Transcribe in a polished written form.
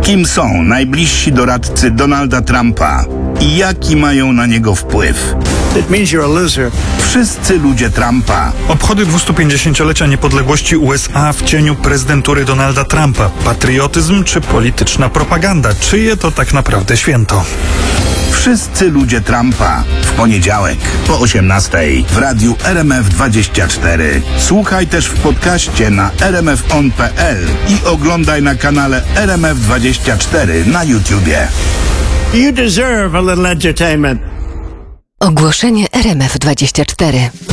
Kim są najbliżsi doradcy Donalda Trumpa i jaki mają na niego wpływ? It means you're a loser. Wszyscy ludzie Trumpa. Obchody 250-lecia niepodległości USA w cieniu prezydentury Donalda Trumpa. Patriotyzm czy polityczna propaganda? Czyje to tak naprawdę święto? Wszyscy ludzie Trumpa. W poniedziałek po 18:00 w radiu RMF24. Słuchaj też w podcaście na rmfon.pl i oglądaj na kanale RMF24 na YouTubie. You deserve a little entertainment. Ogłoszenie RMF24.